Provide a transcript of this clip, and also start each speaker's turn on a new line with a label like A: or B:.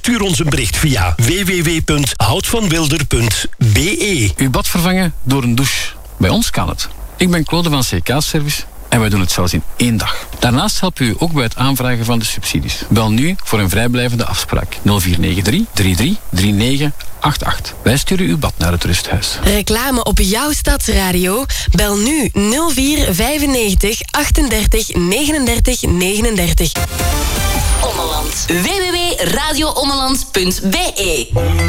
A: Stuur ons een bericht via www.houtvanwilder.be.
B: Uw bad vervangen door een douche. Bij ons kan het. Ik ben Claude van CK Service en wij doen het zelfs in 1 dag. Daarnaast helpen we u ook bij het aanvragen van de subsidies. Bel nu voor een vrijblijvende afspraak. 0493 33 3988. Wij sturen uw bad naar het rusthuis.
C: Reclame op jouw stadsradio? Bel nu 0495 38 39 39.
D: Ommeland. www.radioommeland.be